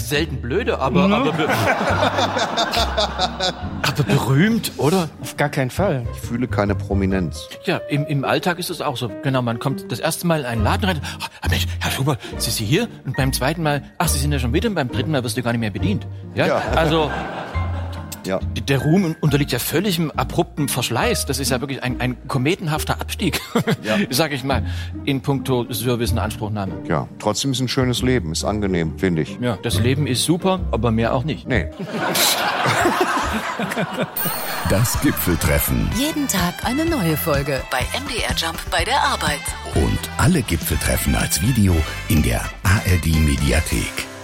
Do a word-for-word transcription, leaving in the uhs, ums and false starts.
selten blöde, aber, mhm. aber, be- aber berühmt, oder? Auf gar keinen Fall. Ich fühle keine Prominenz. Ja, im, im Alltag ist es auch so. Genau, man kommt das erste Mal in einen Laden rein. Ach, Mensch, Herr Huber, sind Sie hier? Und beim zweiten Mal, ach, Sie sind ja schon wieder. Und beim dritten Mal wirst du gar nicht mehr bedient. Ja, ja. also... Ja. Der Ruhm unterliegt ja völligem abruptem Verschleiß. Das ist ja wirklich ein, ein kometenhafter Abstieg, ja. sag ich mal, in puncto Service und Anspruchnahme. Ja, trotzdem ist ein schönes Leben, ist angenehm, finde ich. Ja, das Leben ist super, aber mehr auch nicht. Nee. Das Gipfeltreffen. Jeden Tag eine neue Folge bei M D R Jump bei der Arbeit. Und alle Gipfeltreffen als Video in der A R D Mediathek.